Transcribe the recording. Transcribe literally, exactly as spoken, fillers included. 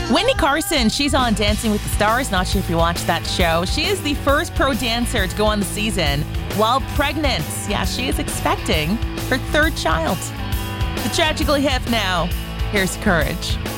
Whitney Carson, she's on Dancing with the Stars. Not sure if you watched that show. She is the first pro dancer to go on the season while pregnant. Yeah, she is expecting her third child. The Tragically Hip now. Here's Courage.